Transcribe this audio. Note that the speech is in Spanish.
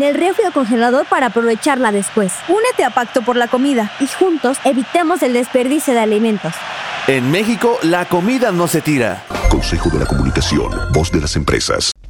en el refri o congelador para aprovecharla después. Únete a Pacto por la Comida y juntos evitemos el desperdicio de alimentos. En México, la comida no se tira. Consejo de la Comunicación, voz de las empresas.